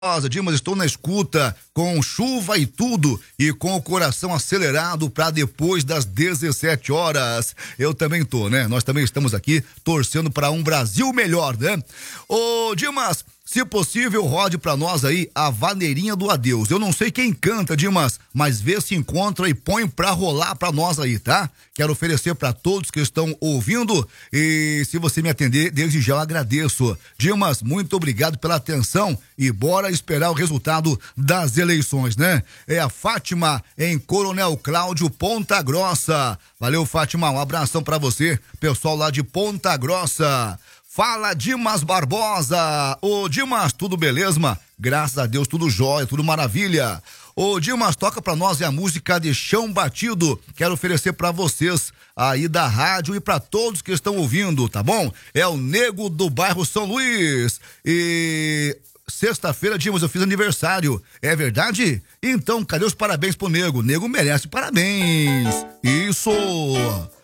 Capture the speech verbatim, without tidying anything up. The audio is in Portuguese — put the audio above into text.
Dimas, estou na escuta, com chuva e tudo, e com o coração acelerado para depois das dezessete horas. Eu também tô, né? Nós também estamos aqui torcendo para um Brasil melhor, né? Ô, Dimas, se possível, rode pra nós aí a Vaneirinha do Adeus. Eu não sei quem canta, Dimas, mas vê se encontra e põe pra rolar pra nós aí, tá? Quero oferecer pra todos que estão ouvindo e se você me atender, desde já eu agradeço. Dimas, muito obrigado pela atenção e bora esperar o resultado das eleições, né? É a Fátima em Coronel Cláudio, Ponta Grossa. Valeu, Fátima, um abração pra você, pessoal lá de Ponta Grossa. Fala, Dimas Barbosa. Ô, Dimas, tudo beleza? Graças a Deus, tudo jóia, tudo maravilha. Ô, Dimas, toca pra nós é a música de Chão Batido. Quero oferecer pra vocês aí da rádio e pra todos que estão ouvindo, tá bom? É o Nego do bairro São Luís. E sexta-feira, Dimas, eu fiz aniversário. É verdade? Então, cadê os parabéns pro Nego? Nego merece parabéns. Isso!